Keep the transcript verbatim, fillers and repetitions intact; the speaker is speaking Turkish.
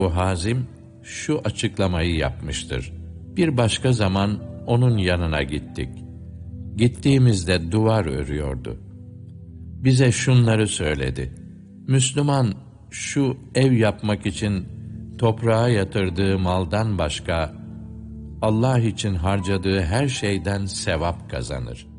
Bu Hazim şu açıklamayı yapmıştır: Bir başka zaman onun yanına gittik. Gittiğimizde duvar örüyordu. Bize şunları söyledi: Müslüman şu ev yapmak için toprağa yatırdığı maldan başka Allah için harcadığı her şeyden sevap kazanır.